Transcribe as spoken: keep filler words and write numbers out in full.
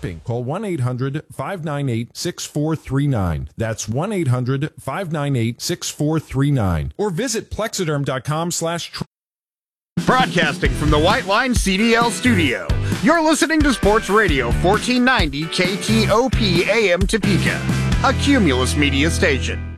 shipping. Call one eight hundred five nine eight six four three nine. That's one eight hundred five nine eight six four three nine. Or visit plexiderm.com slash Broadcasting from the White Line C D L studio, you're listening to Sports Radio fourteen ninety K T O P A M Topeka, a Cumulus Media station.